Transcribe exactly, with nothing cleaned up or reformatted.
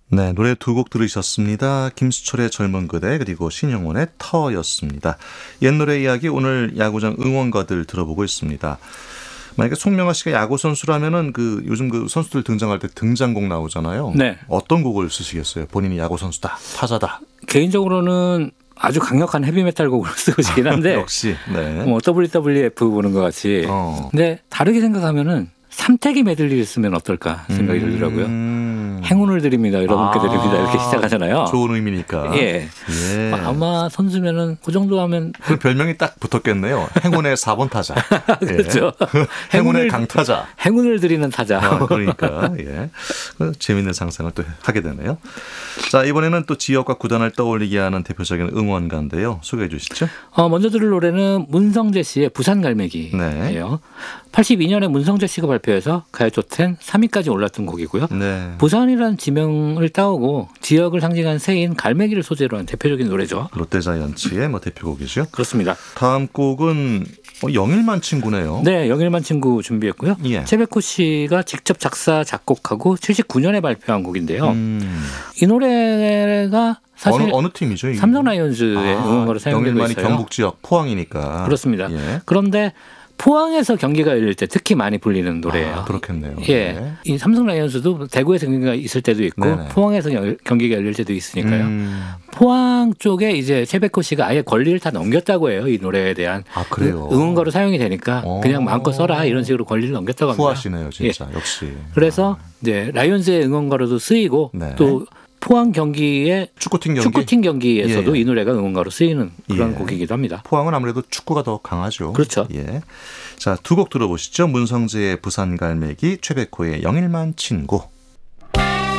네, 노래 두 곡 들으셨습니다. 김수철의 젊은 그대 그리고 신영원의 터였습니다. 옛 노래 이야기 오늘 야구장 응원가들 들어보고 있습니다. 만약에 송명아 씨가 야구 선수라면은 그 요즘 그 선수들 등장할 때 등장곡 나오잖아요. 네. 어떤 곡을 쓰시겠어요? 본인이 야구 선수다, 타자다. 개인적으로는 아주 강력한 헤비메탈 곡을 쓰고 싶긴 한데 역시 네. 뭐 더블유더블유에프 보는 것 같이. 어. 근데 다르게 생각하면은 삼태기 메들리를 쓰면 어떨까 생각이 음. 들더라고요. 행운을 드립니다. 여러분께 아. 드립니다. 이렇게 시작하잖아요. 좋은 의미니까. 예. 예. 아마 선수면은 그 정도 하면. 그 별명이 딱 붙었겠네요. 행운의 사 번 타자. 그렇죠. 예. 행운의 강타자. 행운을 드리는 타자. 아, 그러니까. 예. 재미있는 상상을 또 하게 되네요. 자, 이번에는 또 지역과 구단을 떠올리게 하는 대표적인 응원가인데요. 소개해 주시죠. 어, 먼저 들을 노래는 문성재 씨의 부산 갈매기예요. 네. 팔십이 년에 문성재 씨가 발표해서 가요톱텐 삼 위까지 올랐던 곡이고요. 네. 부산이라는 지명을 따오고 지역을 상징한 새인 갈매기를 소재로 한 대표적인 노래죠. 롯데자이언츠의 뭐 대표곡이죠. 그렇습니다. 다음 곡은 영일만 친구네요. 네, 영일만 친구 준비했고요. 예. 최백호 씨가 직접 작사 작곡하고 칠십구 년에 발표한 곡인데요. 음. 이 노래가 사실 어느, 어느 팀이죠? 이게? 삼성 라이온즈의 아, 응원가로 사용되고 있어요. 영일만이 경북 지역 포항이니까. 그렇습니다. 예. 그런데 포항에서 경기가 열릴 때 특히 많이 불리는 노래예요. 아, 그렇겠네요. 예, 네. 이 삼성 라이온즈도 대구에서 경기가 있을 때도 있고 네네. 포항에서 경기가 열릴 때도 있으니까요. 음. 포항 쪽에 이제 최백호 씨가 아예 권리를 다 넘겼다고 해요. 이 노래에 대한 아, 그래요? 응원가로 사용이 되니까 오. 그냥 마음껏 써라 이런 식으로 권리를 넘겼다고 합니다. 후하시네요, 진짜. 예. 역시. 그래서 아. 이제 라이온즈의 응원가로도 쓰이고 네. 또 포항 경기의 축구팀, 경기? 축구팀 경기에서도 예. 이 노래가 응원가로 쓰이는 그런 예. 곡이기도 합니다. 포항은 아무래도 축구가 더 강하죠. 그렇죠. 예. 자, 두 곡 들어보시죠. 문성재의 부산 갈매기, 최백호의 영일만 친구.